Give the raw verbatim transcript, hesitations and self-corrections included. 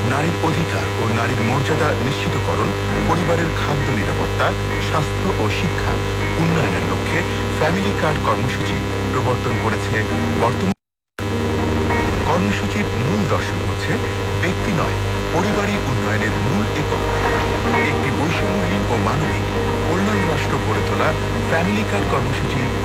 নারীর অধিকার ও নারীর মর্যাদা নিশ্চিতকরণ, পরিবারের খাদ্য নিরাপত্তা, স্বাস্থ্য ও শিক্ষা উন্নয়নের লক্ষ্যে ফ্যামিলি কার্ড কর্মসূচি প্রবর্তন করেছে বর্তমান। কর্মসূচির মূল দর্শন হচ্ছে ব্যক্তি নয়, পরিবারই উন্নয়নের মূল একক। একটি বৈষম্যহীন ও মানবিক কল্যাণ রাষ্ট্র গড়ে তোলা ফ্যামিলি কার্ড কর্মসূচি